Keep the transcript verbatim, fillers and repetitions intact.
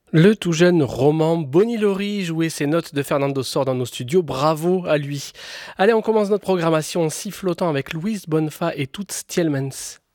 Le tout jeune Roman Bonilori jouait ses notes de Fernando Sor dans nos studios, bravo à lui. Allez, on commence notre programmation en sifflotant avec Louise Bonfa et Toots Thielemans.